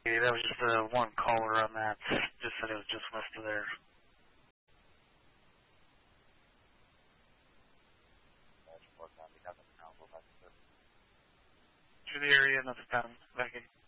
Yeah, that was just one caller on that. Just said it was just west of there. To the area, nothing found. Back in.